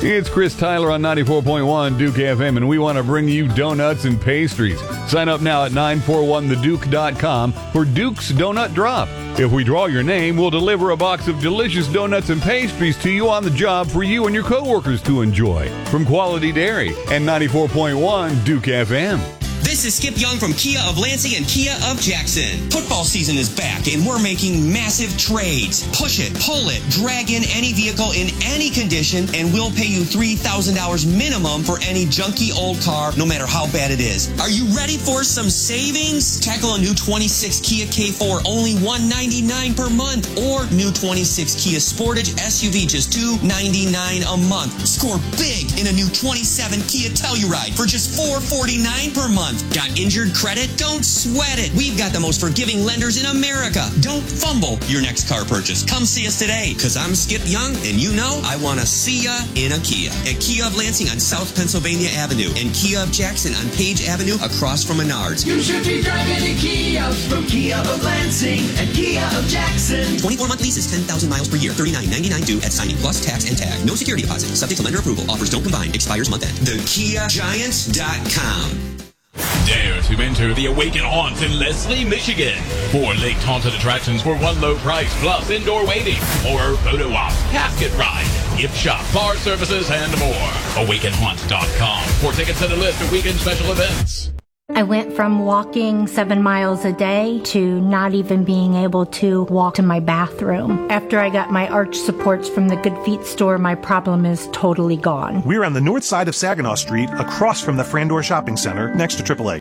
It's Chris Tyler on 94.1 Duke FM, and we want to bring you donuts and pastries. Sign up now at 941theduke.com for Duke's Donut Drop. If we draw your name, we'll deliver a box of delicious donuts and pastries to you on the job for you and your coworkers to enjoy. From Quality Dairy and 94.1 Duke FM. This is Skip Young from Kia of Lansing and Kia of Jackson. Football season is back and we're making massive trades. Push it, pull it, drag in any vehicle in any condition and we'll pay you $3,000 minimum for any junky old car, no matter how bad it is. Are you ready for some savings? Tackle a new 26 Kia K4, only $199 per month, or new 26 Kia Sportage SUV, just $299 a month. Score big in a new 27 Kia Telluride for just $449 per month. Got injured credit? Don't sweat it. We've got the most forgiving lenders in America. Don't fumble your next car purchase. Come see us today, because I'm Skip Young, and you know I want to see ya in a Kia. At Kia of Lansing on South Pennsylvania Avenue, and Kia of Jackson on Page Avenue across from Menards. You should be driving a Kia from Kia of Lansing and Kia of Jackson. 24-month leases, 10,000 miles per year, $39.99 due at signing, plus tax and tag. No security deposit. Subject to lender approval. Offers don't combine. Expires month end. TheKiaGiants.com. Dare to enter the Awaken Haunts in Leslie, Michigan. 4 lake haunted attractions for one low price, plus indoor waiting, horror photo ops, casket ride, gift shop, bar services, and more. AwakenHaunt.com for tickets and a list of weekend special events. I went from walking 7 miles a day to not even being able to walk to my bathroom. After I got my arch supports from the Good Feet store, my problem is totally gone. We're on the north side of Saginaw Street, across from the Frandor Shopping Center, next to AAA.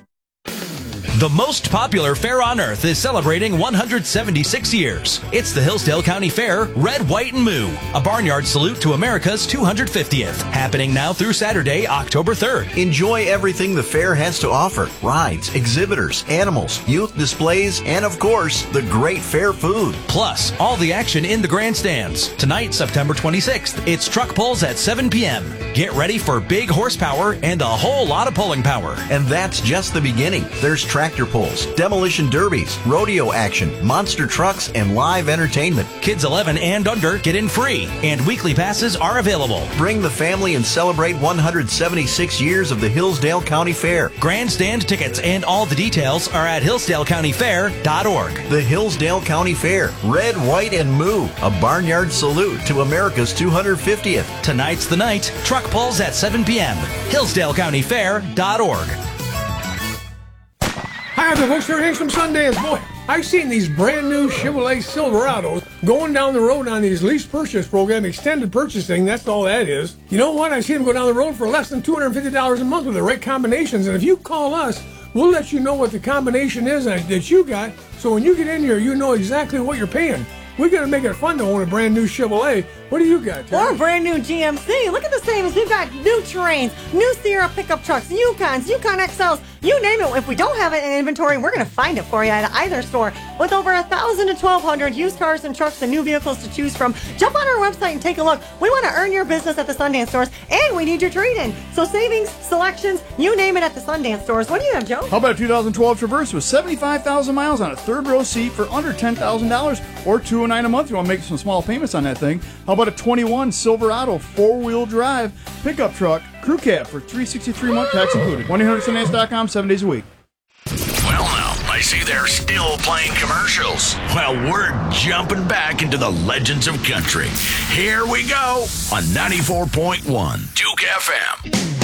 The most popular fair on earth is celebrating 176 years. It's the Hillsdale County Fair, Red, White, and Moo, a barnyard salute to America's 250th. Happening now through Saturday, October 3rd. Enjoy everything the fair has to offer. Rides, exhibitors, animals, youth displays, and of course, the great fair food. Plus, all the action in the grandstands. Tonight, September 26th, it's truck pulls at 7 p.m. Get ready for big horsepower and a whole lot of pulling power. And that's just the beginning. There's tractor pulls, demolition derbies, rodeo action, monster trucks, and live entertainment. Kids 11 and under get in free, and weekly passes are available. Bring the family and celebrate 176 years of the Hillsdale County Fair. Grandstand tickets and all the details are at hillsdalecountyfair.org. The Hillsdale County Fair, Red, White, and Moo, a barnyard salute to America's 250th. Tonight's the night. Truck pulls at 7 p.m. hillsdalecountyfair.org. Hi, the folks here from Sundance. Boy, I've seen these brand new Chevrolet Silverados going down the road on these lease purchase program, extended purchasing, that's all that is. You know what? I see them go down the road for less than $250 a month with the right combinations. And if you call us, we'll let you know what the combination is that you got. So when you get in here, you know exactly what you're paying. We're going to make it fun to own a brand new Chevrolet. What do you got, Terry? Or a brand new GMC. Look at the savings. We've got new Terrains, new Sierra pickup trucks, Yukons, Yukon XLs. You name it. If we don't have it in inventory, we're going to find it for you at either store. With over 1,000 to 1,200 used cars and trucks and new vehicles to choose from, jump on our website and take a look. We want to earn your business at the Sundance stores, and we need your trade-in. So savings, selections, you name it at the Sundance stores. What do you have, Joe? How about a 2012 Traverse with 75,000 miles on a third row seat for under $10,000 or $209 a month? You want to make some small payments on that thing. How about a 21 Silverado 4-wheel drive pickup truck crew cab for $363 month, tax included. 1-800-Sundance.com, 7 days a week. Well, now, I see they're still playing commercials. Well, we're jumping back into the legends of country. Here we go on 94.1 Duke FM.